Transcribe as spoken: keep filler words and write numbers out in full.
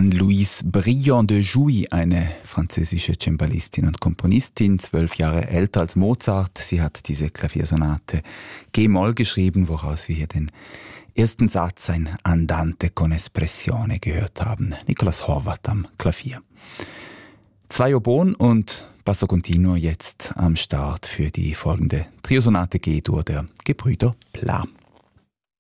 Anne-Louise Briand de Jouy, eine französische Cembalistin und Komponistin, zwölf Jahre älter als Mozart. Sie hat diese Klaviersonate G-Moll geschrieben, woraus wir hier den ersten Satz, ein Andante con espressione, gehört haben. Nikolaus Horvath am Klavier. Zwei Oboen und Basso Continuo jetzt am Start für die folgende Triosonate G-Dur der Gebrüder Pla.